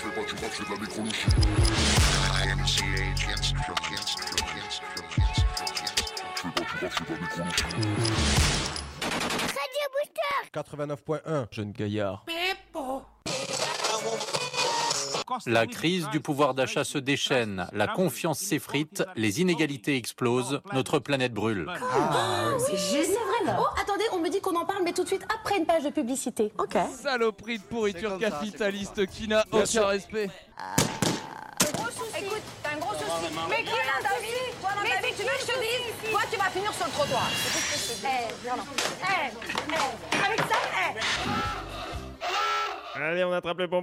Radio Booster 89.1, jeune gaillard. La crise du pouvoir d'achat se déchaîne, la confiance s'effrite, les inégalités explosent, notre planète brûle. C'est vrai. Oh, attendez, on me dit qu'on en parle, mais tout de suite après une page de publicité. Ok. Saloperie de pourriture capitaliste qui n'a aucun respect. Écoute, t'as un gros souci. Mais qui a un souci? Mais si tu veux que je te dise, toi tu vas finir sur le trottoir. Avec ça, Allez, on attrape le